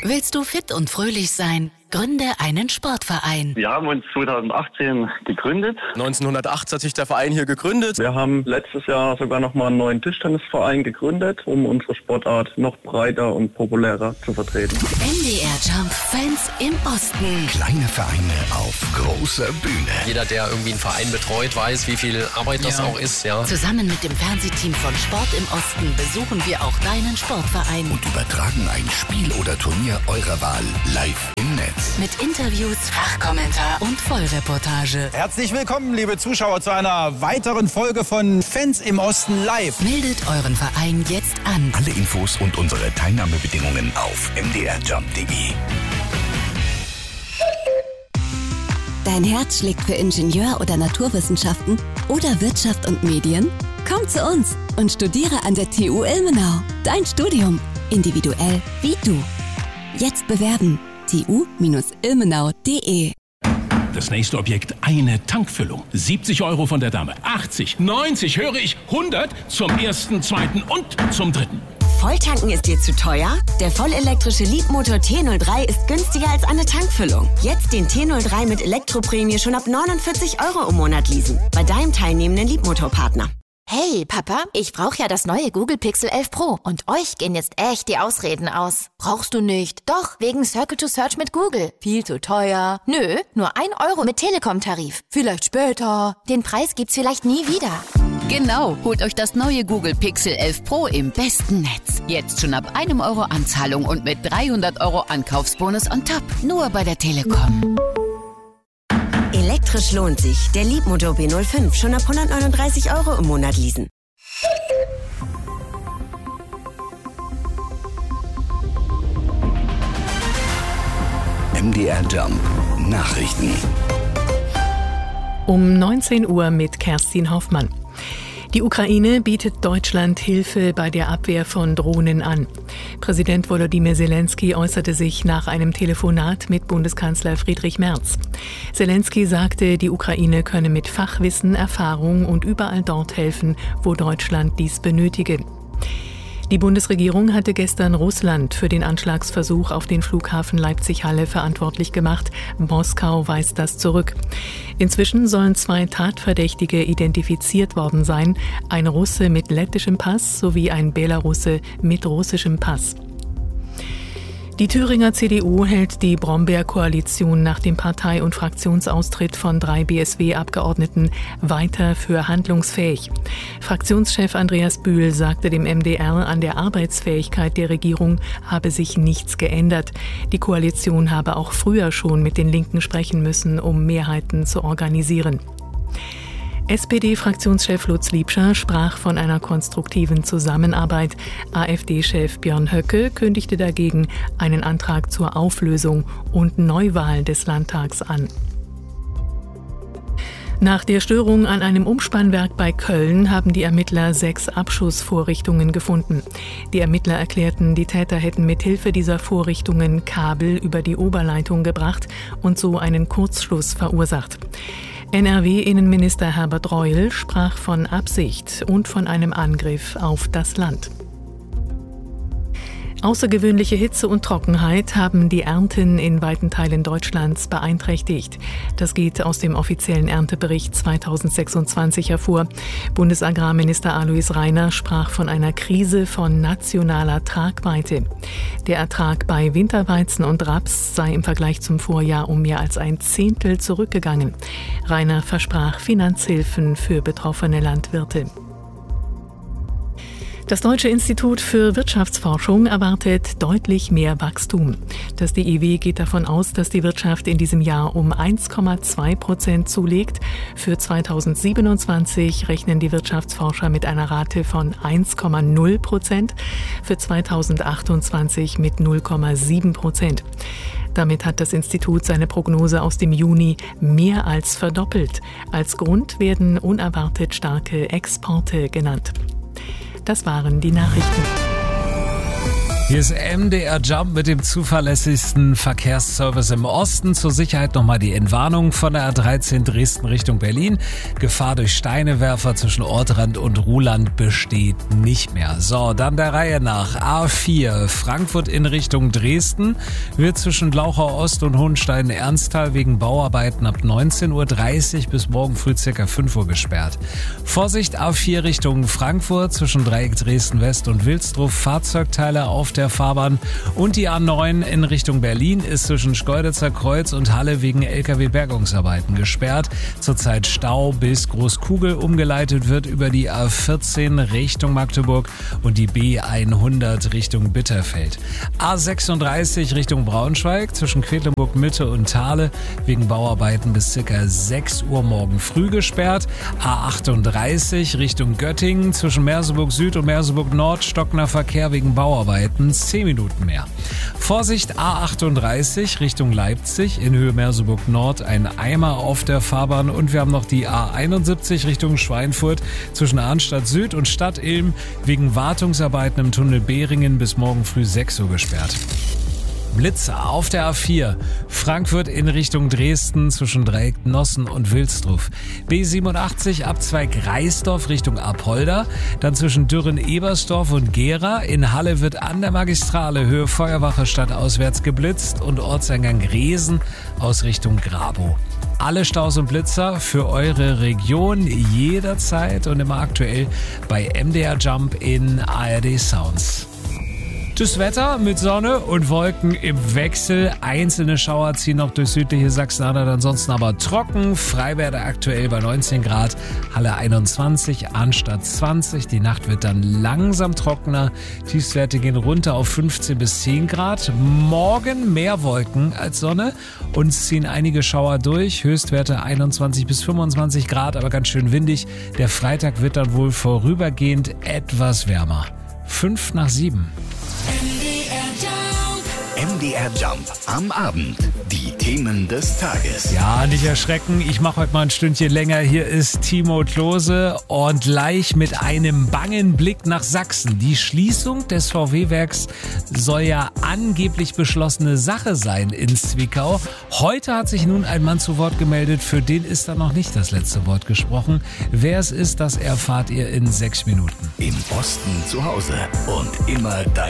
Willst du fit und fröhlich sein? Gründe einen Sportverein. Wir haben uns 2018 gegründet. 1908 hat sich der Verein hier gegründet. Wir haben letztes Jahr sogar nochmal einen neuen Tischtennisverein gegründet, um unsere Sportart noch breiter und populärer zu vertreten. MDR Jump Fans im Osten. Kleine Vereine auf großer Bühne. Jeder, der irgendwie einen Verein betreut, weiß, wie viel Arbeit das auch ist. Ja. Zusammen mit dem Fernsehteam von Sport im Osten besuchen wir auch deinen Sportverein. Und übertragen ein Spiel oder Turnier eurer Wahl live im Netz. Mit Interviews, Fachkommentar und Vollreportage. Herzlich willkommen, liebe Zuschauer, zu einer weiteren Folge von Fans im Osten live. Meldet euren Verein jetzt an. Alle Infos und unsere Teilnahmebedingungen auf mdrjump.de. Dein Herz schlägt für Ingenieur- oder Naturwissenschaften oder Wirtschaft und Medien? Komm zu uns und studiere an der TU Ilmenau. Dein Studium. Individuell wie du. Jetzt bewerben. tu-ilmenau.de. Das nächste Objekt, eine Tankfüllung. 70 € von der Dame. 80, 90, höre ich, 100 zum ersten, zweiten und zum dritten. Volltanken ist dir zu teuer? Der vollelektrische Leapmotor T03 ist günstiger als eine Tankfüllung. Jetzt den T03 mit Elektroprämie schon ab 49 € im Monat leasen. Bei deinem teilnehmenden Leapmotor-Partner. Hey, Papa, ich brauche ja das neue Google Pixel 11 Pro. Und euch gehen jetzt echt die Ausreden aus. Brauchst du nicht? Doch, wegen Circle to Search mit Google. Viel zu teuer. Nö, nur 1 € mit Telekom-Tarif. Vielleicht später. Den Preis gibt's vielleicht nie wieder. Genau, holt euch das neue Google Pixel 11 Pro im besten Netz. Jetzt schon ab 1 € Anzahlung und mit 300 € Ankaufsbonus on top. Nur bei der Telekom. Elektrisch lohnt sich. Der Leapmotor B05 schon ab 139 € im Monat leasen. MDR Jump Nachrichten. Um 19 Uhr mit Kerstin Hoffmann. Die Ukraine bietet Deutschland Hilfe bei der Abwehr von Drohnen an. Präsident Volodymyr Zelensky äußerte sich nach einem Telefonat mit Bundeskanzler Friedrich Merz. Zelensky sagte, die Ukraine könne mit Fachwissen, Erfahrung und überall dort helfen, wo Deutschland dies benötige. Die Bundesregierung hatte gestern Russland für den Anschlagsversuch auf den Flughafen Leipzig-Halle verantwortlich gemacht. Moskau weist das zurück. Inzwischen sollen 2 Tatverdächtige identifiziert worden sein, ein Russe mit lettischem Pass sowie ein Belarusse mit russischem Pass. Die Thüringer CDU hält die Brombeer-Koalition nach dem Partei- und Fraktionsaustritt von 3 BSW-Abgeordneten weiter für handlungsfähig. Fraktionschef Andreas Bühl sagte dem MDR, an der Arbeitsfähigkeit der Regierung habe sich nichts geändert. Die Koalition habe auch früher schon mit den Linken sprechen müssen, um Mehrheiten zu organisieren. SPD-Fraktionschef Lutz Liebscher sprach von einer konstruktiven Zusammenarbeit. AfD-Chef Björn Höcke kündigte dagegen einen Antrag zur Auflösung und Neuwahl des Landtags an. Nach der Störung an einem Umspannwerk bei Köln haben die Ermittler 6 Abschussvorrichtungen gefunden. Die Ermittler erklärten, die Täter hätten mit Hilfe dieser Vorrichtungen Kabel über die Oberleitung gebracht und so einen Kurzschluss verursacht. NRW-Innenminister Herbert Reul sprach von Absicht und von einem Angriff auf das Land. Außergewöhnliche Hitze und Trockenheit haben die Ernten in weiten Teilen Deutschlands beeinträchtigt. Das geht aus dem offiziellen Erntebericht 2026 hervor. Bundesagrarminister Alois Rainer sprach von einer Krise von nationaler Tragweite. Der Ertrag bei Winterweizen und Raps sei im Vergleich zum Vorjahr um mehr als 1/10 zurückgegangen. Rainer versprach Finanzhilfen für betroffene Landwirte. Das Deutsche Institut für Wirtschaftsforschung erwartet deutlich mehr Wachstum. Das DIW geht davon aus, dass die Wirtschaft in diesem Jahr um 1,2% zulegt. Für 2027 rechnen die Wirtschaftsforscher mit einer Rate von 1,0%, für 2028 mit 0,7%. Damit hat das Institut seine Prognose aus dem Juni mehr als verdoppelt. Als Grund werden unerwartet starke Exporte genannt. Das waren die Nachrichten. Hier ist MDR Jump mit dem zuverlässigsten Verkehrsservice im Osten. Zur Sicherheit nochmal die Entwarnung von der A13 Dresden Richtung Berlin. Gefahr durch Steinewerfer zwischen Ortrand und Ruhland besteht nicht mehr. So, dann der Reihe nach. A4 Frankfurt in Richtung Dresden wird zwischen Glauchau Ost und Hohenstein-Ernsthal wegen Bauarbeiten ab 19.30 Uhr bis morgen früh ca. 5 Uhr gesperrt. Vorsicht A4 Richtung Frankfurt zwischen Dreieck Dresden West und Wilsdruff. Fahrzeugteile auf der Fahrbahn und die A9 in Richtung Berlin ist zwischen Schkeuditzer Kreuz und Halle wegen LKW-Bergungsarbeiten gesperrt. Zurzeit Stau bis Großkugel. Umgeleitet wird über die A14 Richtung Magdeburg und die B100 Richtung Bitterfeld. A36 Richtung Braunschweig zwischen Quedlinburg Mitte und Thale wegen Bauarbeiten bis ca. 6 Uhr morgen früh gesperrt. A38 Richtung Göttingen zwischen Merseburg Süd und Merseburg Nord stockender Verkehr wegen Bauarbeiten 10 Minuten mehr. Vorsicht A38 Richtung Leipzig in Höhe Merseburg Nord ein Eimer auf der Fahrbahn und wir haben noch die A71 Richtung Schweinfurt zwischen Arnstadt Süd und Stadt Ilm wegen Wartungsarbeiten im Tunnel Behringen bis morgen früh 6 Uhr gesperrt. Blitzer auf der A4 Frankfurt in Richtung Dresden zwischen Dreieck Nossen und Wilsdruff. B87 Abzweig Reisdorf Richtung Apolda, dann zwischen Dürren-Ebersdorf und Gera. In Halle wird an der Magistrale Höhe Feuerwache stadtauswärts geblitzt und Ortseingang Gresen aus Richtung Grabow. Alle Staus und Blitzer für eure Region jederzeit und immer aktuell bei MDR Jump in ARD Sounds. Das Wetter mit Sonne und Wolken im Wechsel. Einzelne Schauer ziehen noch durch südliche Sachsen-Anhalt, ansonsten aber trocken. Freiberg aktuell bei 19 Grad, Halle 21, Arnstadt 20. Die Nacht wird dann langsam trockener. Tiefstwerte gehen runter auf 15 bis 10 Grad. Morgen mehr Wolken als Sonne und ziehen einige Schauer durch. Höchstwerte 21 bis 25 Grad, aber ganz schön windig. Der Freitag wird dann wohl vorübergehend etwas wärmer. 5 nach 7. MDR Jump am Abend. Die Themen des Tages. Ja, nicht erschrecken. Ich mache heute mal ein Stündchen länger. Hier ist Timo Klose und gleich mit einem bangen Blick nach Sachsen. Die Schließung des VW-Werks soll ja angeblich beschlossene Sache sein in Zwickau. Heute hat sich nun ein Mann zu Wort gemeldet. Für den ist da noch nicht das letzte Wort gesprochen. Wer es ist, das erfahrt ihr in 6 Minuten. Im Osten zu Hause und immer